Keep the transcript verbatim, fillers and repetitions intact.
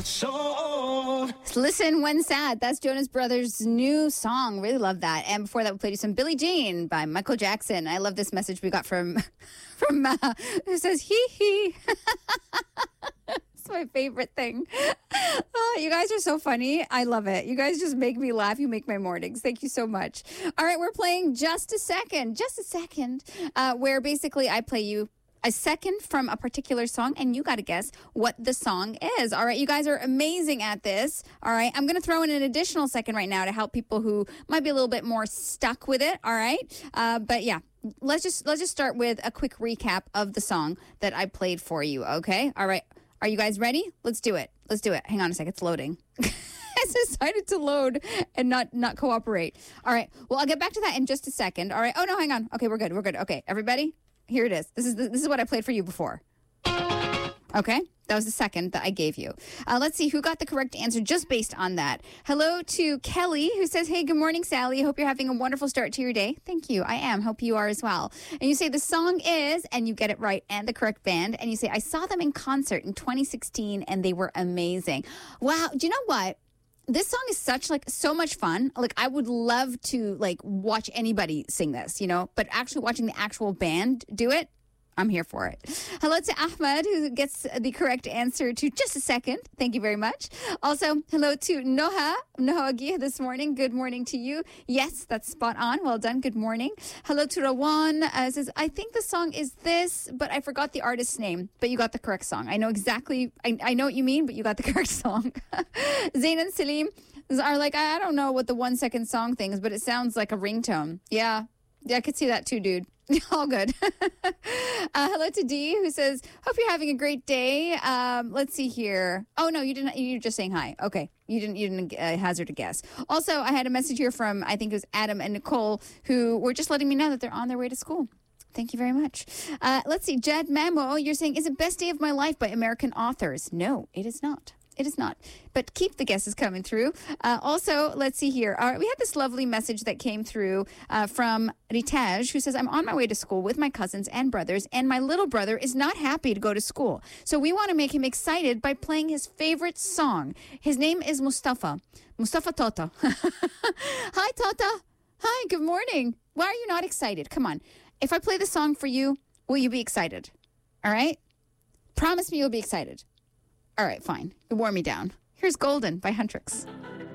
Listen When Sad. That's Jonas Brothers' new song. Really love that. And before that, we played you some Billie Jean by Michael Jackson. I love this message we got from from uh, who says hee hee. It's my favorite thing. Oh, you guys are so funny. I love it. You guys just make me laugh. You make my mornings. Thank you so much. All right, we're playing Just a Second. Just a Second, uh, where basically I play you a second from a particular song, and you got to guess what the song is. All right, you guys are amazing at this. All right, I'm going to throw in an additional second right now to help people who might be a little bit more stuck with it. All right, uh, but yeah, let's just let's just start with a quick recap of the song that I played for you. Okay, all right, are you guys ready? Let's do it. Let's do it. Hang on a second, it's loading. It's decided to load and not not cooperate. All right, well, I'll get back to that in just a second. All right. Oh no, hang on. Okay, we're good. We're good. Okay, everybody. Here it is. This is the, this is what I played for you before. Okay? That was the second that I gave you. Uh, let's see who got the correct answer just based on that. Hello to Kelly, who says, hey, good morning, Sally. Hope you're having a wonderful start to your day. Thank you. I am. Hope you are as well. And you say the song is, and you get it right, and the correct band. And you say, I saw them in concert in twenty sixteen, and they were amazing. Wow. Do you know what? This song is such like so much fun. Like I would love to like watch anybody sing this, you know, but actually watching the actual band do it, I'm here for it. Hello to Ahmed, who gets the correct answer to Just a Second. Thank you very much. Also, hello to Noha, Noha Agia this morning. Good morning to you. Yes, that's spot on. Well done. Good morning. Hello to Rawan. Uh, says, I think the song is this, but I forgot the artist's name. But you got the correct song. I know exactly, I, I know what you mean, but you got the correct song. Zain and Salim are like, I don't know what the one second song thing is, but it sounds like a ringtone. Yeah. Yeah, I could see that too, dude. All good. uh, hello to Dee, who says, hope you're having a great day. Um, let's see here. Oh, no, you didn't. You're just saying hi. Okay. You didn't You didn't uh, hazard a guess. Also, I had a message here from, I think it was Adam and Nicole, who were just letting me know that they're on their way to school. Thank you very much. Uh, let's see. Jed Mamo, you're saying, is it Best Day of My Life by American Authors? No, it is not. It is not. But keep the guesses coming through. Uh, also, let's see here. All right, we had this lovely message that came through uh, from Ritaj, who says, I'm on my way to school with my cousins and brothers, and my little brother is not happy to go to school. So we want to make him excited by playing his favorite song. His name is Mustafa. Mustafa Tota. Hi, Tota. Hi, good morning. Why are you not excited? Come on. If I play the song for you, will you be excited? All right? Promise me you'll be excited. All right, fine. You wore me down. Here's Golden by Huntrix.